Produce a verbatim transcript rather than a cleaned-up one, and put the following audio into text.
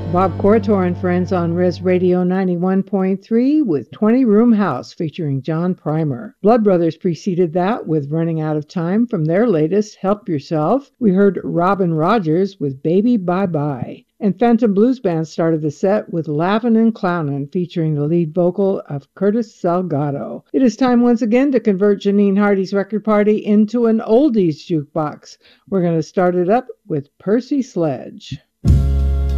Bob Cortor and Friends on Res Radio ninety-one point three with twenty Room House featuring John Primer. Blood Brothers preceded that with Running Out of Time from their latest Help Yourself. We heard Robin Rogers with Baby Bye Bye. And Phantom Blues Band started the set with Laughin' and Clownin' featuring the lead vocal of Curtis Salgado. It is time once again to convert Janine Hardy's record party into an oldies jukebox. We're going to start it up with Percy Sledge.